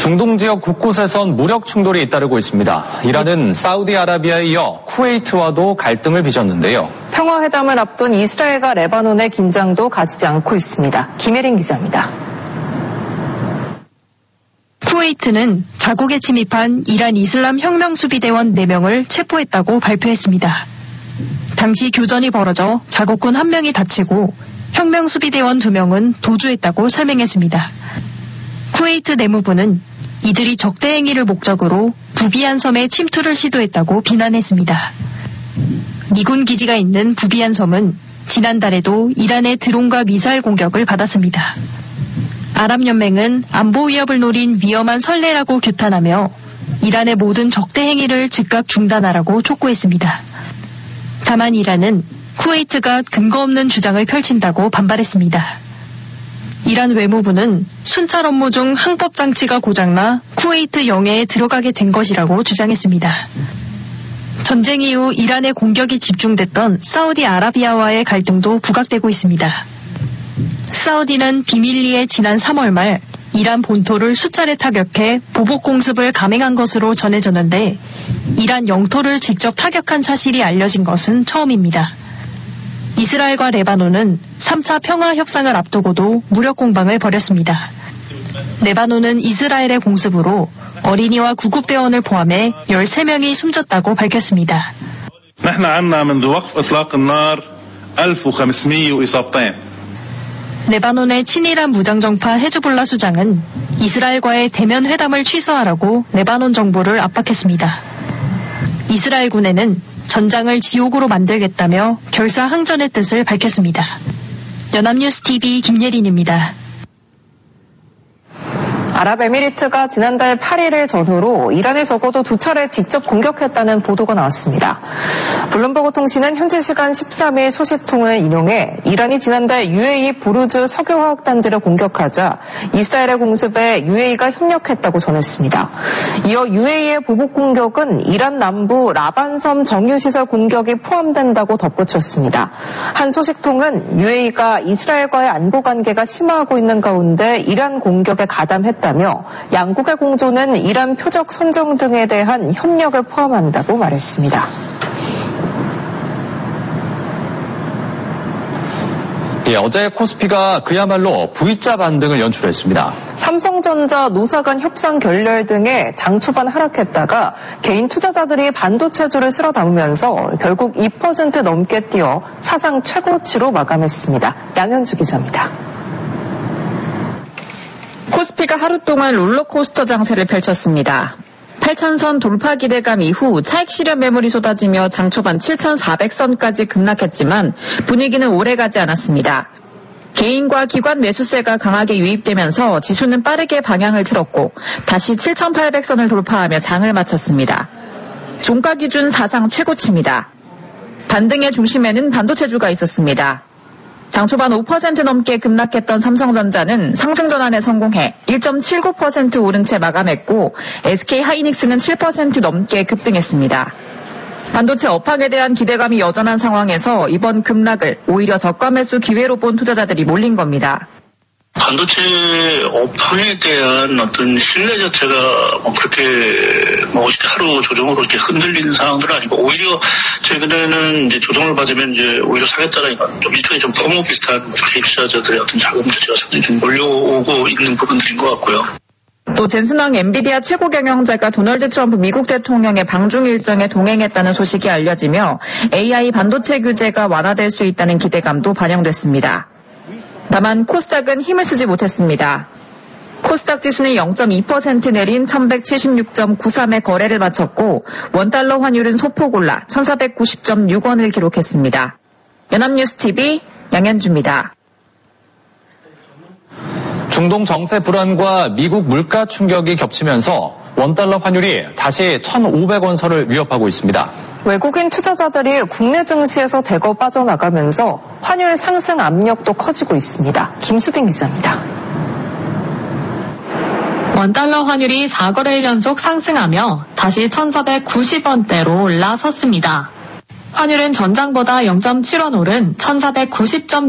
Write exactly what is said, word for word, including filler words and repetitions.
중동 지역 곳곳에선 무력 충돌이 잇따르고 있습니다. 이란은 사우디아라비아에 이어 쿠웨이트와도 갈등을 빚었는데요. 평화회담을 앞둔 이스라엘과 레바논의 긴장도 가지지 않고 있습니다. 김혜린 기자입니다. 쿠웨이트는 자국에 침입한 이란 이슬람 혁명수비대원 네 명을 체포했다고 발표했습니다. 당시 교전이 벌어져 자국군 한 명이 다치고 혁명수비대원 두 명은 도주했다고 설명했습니다. 쿠웨이트 내무부는 이들이 적대 행위를 목적으로 부비안 섬에 침투를 시도했다고 비난했습니다. 미군 기지가 있는 부비안 섬은 지난달에도 이란의 드론과 미사일 공격을 받았습니다. 아랍연맹은 안보 위협을 노린 위험한 선례라고 규탄하며 이란의 모든 적대 행위를 즉각 중단하라고 촉구했습니다. 다만 이란은 쿠웨이트가 근거 없는 주장을 펼친다고 반발했습니다. 이란 외무부는 순찰 업무 중 항법 장치가 고장나 쿠웨이트 영해에 들어가게 된 것이라고 주장했습니다. 전쟁 이후 이란의 공격이 집중됐던 사우디아라비아와의 갈등도 부각되고 있습니다. 사우디는 비밀리에 지난 삼월 말 이란 본토를 수차례 타격해 보복 공습을 감행한 것으로 전해졌는데 이란 영토를 직접 타격한 사실이 알려진 것은 처음입니다. 이스라엘과 레바논은 삼 차 평화 협상을 앞두고도 무력 공방을 벌였습니다. 레바논은 이스라엘의 공습으로 어린이와 구급대원을 포함해 열세 명이 숨졌다고 밝혔습니다. نحن عنا منذ وقف إطلاق النار ألف وخمسمائة إصابتين. 레바논의 친이란 무장정파 헤즈볼라 수장은 이스라엘과의 대면 회담을 취소하라고 레바논 정부를 압박했습니다. 이스라엘군에는 전장을 지옥으로 만들겠다며 결사항전의 뜻을 밝혔습니다. 연합뉴스티비 김예린입니다. 아랍에미리트가 지난달 팔 일을 전후로 이란에 적어도 두 차례 직접 공격했다는 보도가 나왔습니다. 블룸버그 통신은 현지 시간 십삼 일 소식통을 인용해 이란이 지난달 유에이이 보르즈 석유화학단지를 공격하자 이스라엘의 공습에 유에이가 협력했다고 전했습니다. 이어 유에이의 보복 공격은 이란 남부 라반섬 정유시설 공격이 포함된다고 덧붙였습니다. 한 소식통은 유에이가 이스라엘과의 안보 관계가 심화하고 있는 가운데 이란 공격에 가담했다 다며 양국의 공조는 이란 표적 선정 등에 대한 협력을 포함한다고 말했습니다. 예, 어제 코스피가 그야말로 V자 반등을 연출했습니다. 삼성전자, 노사 간 협상 결렬 등에 장 초반 하락했다가 개인 투자자들이 반도체주를 쓸어 담으면서 결국 이 퍼센트 넘게 뛰어 사상 최고치로 마감했습니다. 양현주 기자입니다. 코스피가 하루 동안 롤러코스터 장세를 펼쳤습니다. 팔천 선 돌파 기대감 이후 차익 실현 매물이 쏟아지며 장 초반 칠천사백 선까지 급락했지만 분위기는 오래가지 않았습니다. 개인과 기관 매수세가 강하게 유입되면서 지수는 빠르게 방향을 틀었고 다시 칠천팔백 선을 돌파하며 장을 마쳤습니다. 종가 기준 사상 최고치입니다. 반등의 중심에는 반도체주가 있었습니다. 장 초반 오 퍼센트 넘게 급락했던 삼성전자는 상승 전환에 성공해 일 점 칠구 퍼센트 오른 채 마감했고 에스케이하이닉스는 칠 퍼센트 넘게 급등했습니다. 반도체 업황에 대한 기대감이 여전한 상황에서 이번 급락을 오히려 저가 매수 기회로 본 투자자들이 몰린 겁니다. 반도체 업황에 대한 어떤 신뢰 자체가 뭐 그렇게 뭐 하루 조정으로 이렇게 흔들리는 상황들은 아니고 오히려 최근에는 이제 조정을 받으면 이제 오히려 사겠다라는 좀 일종의 좀 포모 비슷한 개인 투자자들의 어떤 자금 자체가 상당히 좀 몰려오고 있는 부분들인 것 같고요. 또 젠슨왕 엔비디아 최고 경영자가 도널드 트럼프 미국 대통령의 방중 일정에 동행했다는 소식이 알려지며 에이아이 반도체 규제가 완화될 수 있다는 기대감도 반영됐습니다. 다만 코스닥은 힘을 쓰지 못했습니다. 코스닥 지수는 영 점 이 퍼센트 내린 천백칠십육 점 구삼에 거래를 마쳤고 원달러 환율은 소폭 올라 천사백구십 점 육 원을 기록했습니다. 연합뉴스티비 양현주입니다. 중동 정세 불안과 미국 물가 충격이 겹치면서 원달러 환율이 다시 천오백 원 선을 위협하고 있습니다. 외국인 투자자들이 국내 증시에서 대거 빠져나가면서 환율 상승 압력도 커지고 있습니다. 김수빈 기자입니다. 원달러 환율이 사 거래일 연속 상승하며 다시 천사백구십 원대로 올라섰습니다. 환율은 전장보다 영 점 칠 원 오른 천사백구십 점